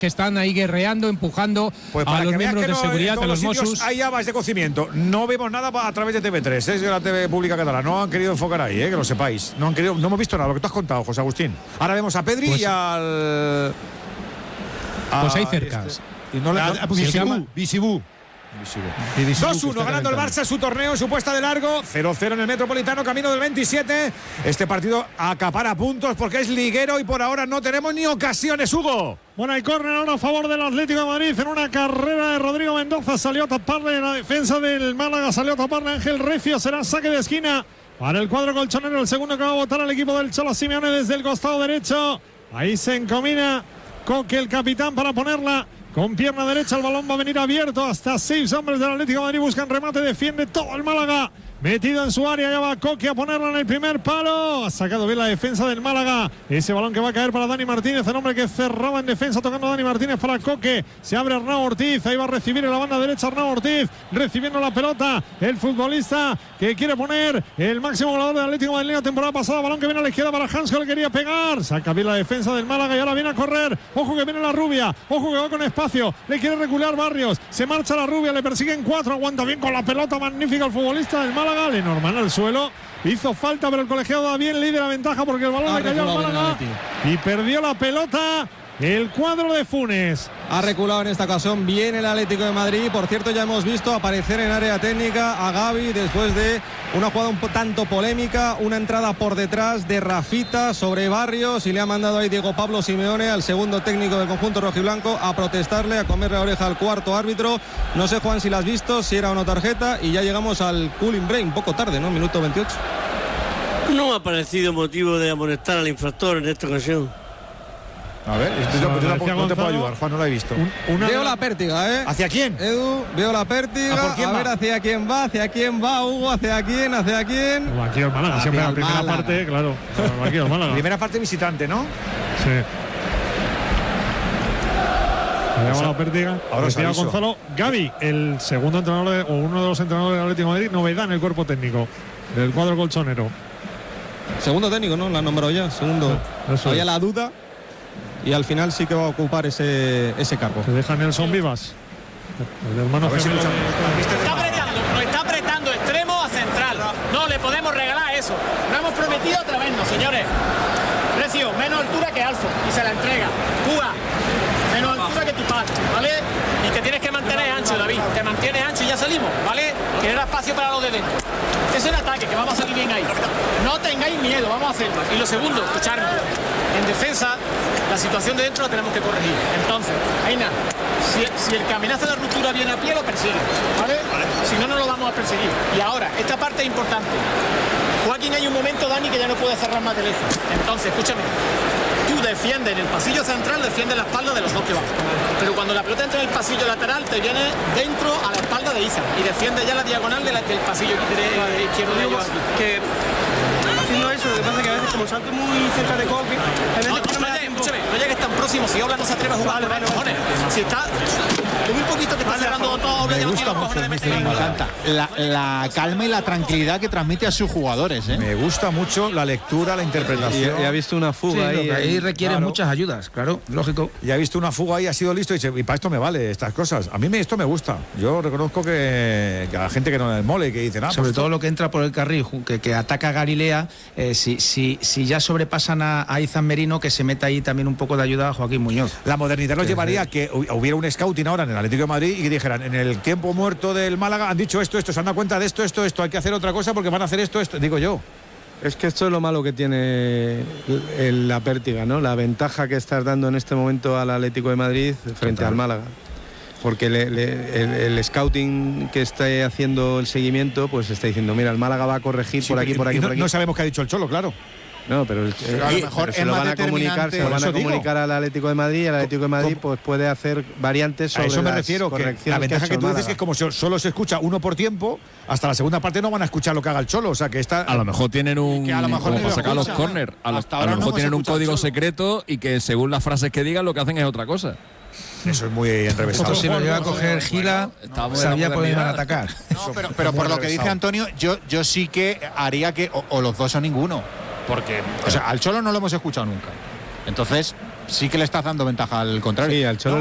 que están ahí guerreando, empujando a los miembros de seguridad, a los Mossos. Hay habas de cocimiento. No vemos nada a través de TV3, es de la TV Pública Catalana. No han querido enfocar ahí, que lo sepáis. No hemos visto nada, lo que tú has contado, José Agustín. Ahora vemos a Pedri y al... Pues ahí cerca. Visibú. 2-1 ganando el Barça su torneo, su puesta de largo. 0-0 en el Metropolitano, camino del 27. Este partido acapara puntos porque es liguero y por ahora no tenemos ni ocasiones, Hugo. Bueno, hay córner ahora a favor del Atlético de Madrid en una carrera de Rodrigo Mendoza. Salió a taparle la defensa del Málaga, salió a taparle Ángel Recio. Será saque de esquina para el cuadro colchonero. El segundo que va a botar al equipo del Cholo Simeone desde el costado derecho. Ahí se encamina Coque, el capitán, para ponerla con pierna derecha. El balón va a venir abierto. Hasta 6 hombres del Atlético de Madrid buscan remate. Defiende todo el Málaga. Metido en su área. Ya va Coque a ponerla en el primer palo. Ha sacado bien la defensa del Málaga. Ese balón que va a caer para Dani Martínez. El hombre que cerraba en defensa tocando a Dani Martínez para Coque. Se abre Arnau Ortiz. Ahí va a recibir en la banda derecha Arnau Ortiz. Recibiendo la pelota. El futbolista que quiere poner el máximo goleador del Atlético de Madrid la temporada pasada. Balón que viene a la izquierda para Hansko. Le quería pegar. Saca bien la defensa del Málaga y ahora viene a correr. Ojo que viene la Rubia. Ojo que va con espacio. Le quiere recular Barrios. Se marcha la Rubia. Le persiguen 4. Aguanta bien con la pelota. Magnífica el futbolista del Málaga. Le normal al suelo. Hizo falta, pero el colegiado da bien líder la ventaja porque el balón le cayó al Málaga y perdió la pelota. El cuadro de Funes. Ha reculado en esta ocasión bien el Atlético de Madrid. Por cierto, ya hemos visto aparecer en área técnica a Gavi después de una jugada un tanto polémica, una entrada por detrás de Rafita sobre Barrios y le ha mandado ahí Diego Pablo Simeone, al segundo técnico del conjunto rojiblanco, a protestarle, a comerle la oreja al cuarto árbitro. No sé, Juan, si la has visto, si era una tarjeta, y ya llegamos al cooling break, un poco tarde, ¿no? Minuto 28. No me ha parecido motivo de amonestar al infractor en esta ocasión. A ver, no te puedo ayudar, Juan, no la he visto. Veo la pértiga, ¿eh? ¿Hacia quién? Edu, veo la pértiga. A ver hacia quién va, Hugo, hacia quién. Aquí al Málaga, siempre la primera parte, claro. Aquí al Málaga. Primera parte visitante, ¿no? Sí. La pértiga. Ahora decía Gonzalo. Gavi, el segundo entrenador o uno de los entrenadores del Atlético de Madrid, novedad en el cuerpo técnico del cuadro colchonero. Segundo técnico, ¿no? La han nombrado ya. Segundo. Había la duda. Y al final sí que va a ocupar ese cargo. Se deja Nelson Vivas. El hermano está apretando extremo a central. No le podemos regalar eso. Lo hemos prometido otra vez, no, señores. Recio, menos altura que Alfo. Y se la entrega. Cuba, menos altura que tu padre, ¿vale? Y te tienes que mantener ancho, David. Te mantienes ancho y ya salimos, ¿vale? Que era espacio para los de dentro. Es el ataque, que vamos a salir bien ahí. No tengáis miedo, vamos a hacerlo. Y lo segundo, escucharme. En defensa, la situación de dentro la tenemos que corregir. Entonces, Aina, si el que amenaza la ruptura viene a pie, lo persigue, ¿vale? Si no, no lo vamos a perseguir. Y ahora, esta parte es importante. Joaquín, hay un momento, Dani, que ya no puede cerrar más de lejos. Entonces, escúchame. Tú defiendes en el pasillo central, defiendes la espalda de los dos que van. Pero cuando la pelota entra en el pasillo lateral, te viene dentro a la espalda de Izan y defiende ya la diagonal del pasillo izquierdo de ellos. Que haciendo eso, lo que pasa es que a veces como salto muy cerca de Coque, no llegues tan próximo, si Obla no se atreve a jugar por ahí, cojones. Si está muy poquito que está cerrando todo Obla, me gusta mucho, me encanta la calma y la tranquilidad que transmite a sus jugadores, ¿eh? Me gusta mucho la lectura, la interpretación. Y ha visto una fuga ahí requiere muchas ayudas, claro, lógico. Y ha visto una fuga ahí, ha sido listo y dice, y para esto me vale estas cosas. A mí esto me gusta. Yo reconozco que a la gente que no le mole, que dice nada. Sobre todo lo que entra por el carril, que ataca a Galilea, si ya sobrepasan a Izan Merino, que se meta ahí también un poco de ayuda a Joaquín Muñoz. La modernidad nos llevaría a que hubiera un scouting ahora en el Atlético de Madrid y que dijeran, en el tiempo muerto del Málaga han dicho esto, se han dado cuenta de esto, hay que hacer otra cosa porque van a hacer esto, digo yo. Es que esto es lo malo que tiene la pértiga, ¿no? La ventaja que estás dando en este momento al Atlético de Madrid frente al Málaga. Porque el scouting que está haciendo el seguimiento, pues está diciendo, mira, el Málaga va a corregir por aquí. No sabemos qué ha dicho el Cholo, claro. No, pero a lo mejor se lo van a comunicar al Atlético de Madrid y el Atlético de Madrid pues puede hacer variantes sobre a eso me refiero, que la ventaja que tú dices es que como solo se escucha uno por tiempo, hasta la segunda parte no van a escuchar lo que haga el Cholo, o sea que está... A lo mejor tienen como para sacar los córner, a lo mejor tienen un código secreto y que según las frases que digan lo que hacen es otra cosa. Eso es muy enrevesado. Si lo llega a coger Gila, sabía por dónde iban a atacar. No, pero por lo que dice Antonio, yo sí que haría que o los dos o ninguno. Porque, o sea, al Cholo no lo hemos escuchado nunca. Entonces, sí que le estás dando ventaja al contrario. Sí, al Cholo